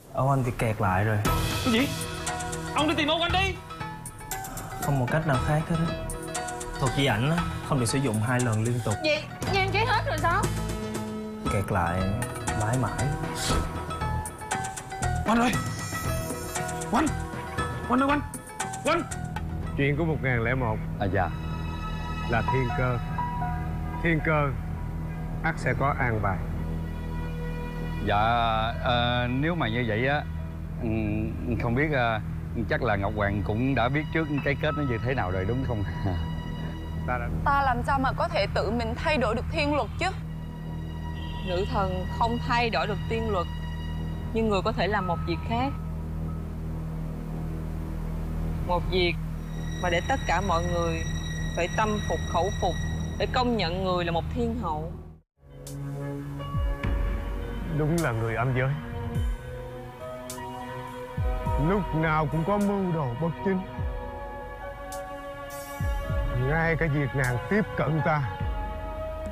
Ông anh bị kẹt lại rồi. Cái gì? Ông đi tìm ông anh đi. Không một cách nào khác hết á. Thuật di ảnh á, không được sử dụng 2 lần liên tục. Vậy nhan cháy hết rồi sao? Kẹt lại mãi mãi. Oanh ơi! Oanh! Oanh ơi Oanh! Oanh! Chuyện của 1001 Dạ. là thiên cơ. Thiên cơ ắt sẽ có an bài. Dạ, nếu mà như vậy á, không biết chắc là Ngọc Hoàng cũng đã biết trước cái kết nó như thế nào rồi đúng không? Ta làm sao mà có thể tự mình thay đổi được thiên luật chứ? Nữ thần không thay đổi được tiên luật, nhưng người có thể làm một việc khác. Một việc mà để tất cả mọi người phải tâm phục khẩu phục, để công nhận người là một thiên hậu. Đúng là người âm giới, lúc nào cũng có mưu đồ bất chính. Ngay cả việc nàng tiếp cận ta